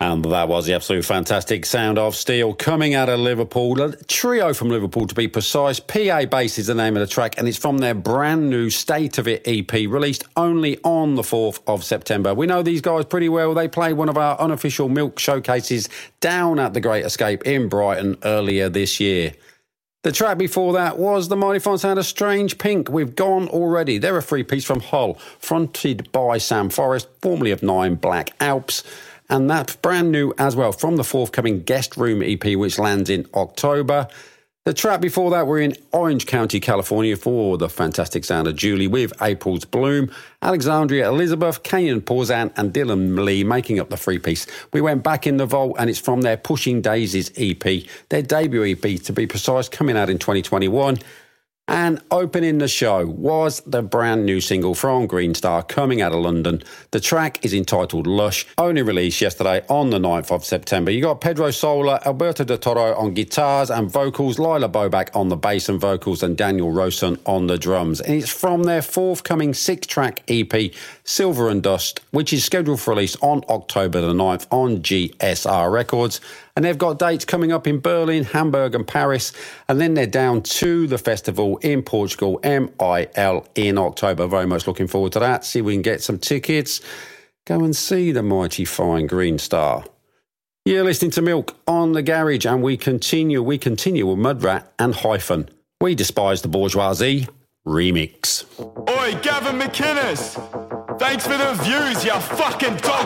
And that was the absolute fantastic sound of Steel coming out of Liverpool. A trio from Liverpool, to be precise. PA Bass is the name of the track, and it's from their brand new State of It EP, released only on the 4th of September. We know these guys pretty well. They played one of our unofficial Milk showcases down at the Great Escape in Brighton earlier this year. The track before that was the mighty fine sound of Strange Pink with Gone Already. They're a three-piece from Hull, fronted by Sam Forrest, formerly of Nine Black Alps. And that's brand new as well from the forthcoming Guest Room EP, which lands in October. The track before that, we're in Orange County, California, for the fantastic sound of Julie with April's Bloom, Alexandria Elizabeth, Kenyon Porzan and Dylan Lee making up the three-piece. We went back in the vault, and it's from their Pushing Daisies EP, their debut EP to be precise, coming out in 2021. And opening the show was the brand new single from Green Star coming out of London. The track is entitled Lush, only released yesterday on the 9th of September. You got Pedro Sola, Alberto de Toro on guitars and vocals, Lila Bobak on the bass and vocals, and Daniel Rosen on the drums. And it's from their forthcoming 6-track EP, Silver and Dust, which is scheduled for release on October the 9th on GSR Records. And they've got dates coming up in Berlin, Hamburg and Paris. And then they're down to the festival in Portugal, MIL, in October. Very much looking forward to that. See if we can get some tickets. Go and see the mighty fine Green Star. You're listening to Milk on the Garage, and we continue with Mudrat and Hyphen. We Despise the Bourgeoisie remix. Oi, Gavin McInnes! Thanks for the views, you fucking dog